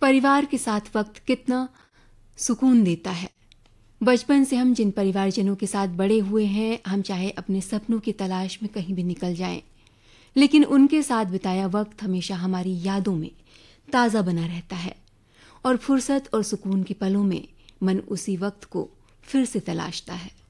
परिवार के साथ वक्त कितना सुकून देता है। बचपन से हम जिन परिवारजनों के साथ बड़े हुए हैं, हम चाहे अपने सपनों की तलाश में कहीं भी निकल जाएं, लेकिन उनके साथ बिताया वक्त हमेशा हमारी यादों में ताज़ा बना रहता है और फुर्सत और सुकून के पलों में मन उसी वक्त को फिर से तलाशता है।